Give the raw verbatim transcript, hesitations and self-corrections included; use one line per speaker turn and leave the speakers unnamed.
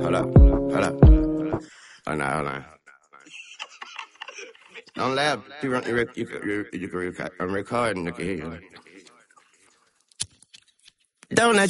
Hold up. Hold up. Hold on, hold on. Don't laugh. You, run, you, rec- you, you, you, you, I'm recording. You can hear you. Don't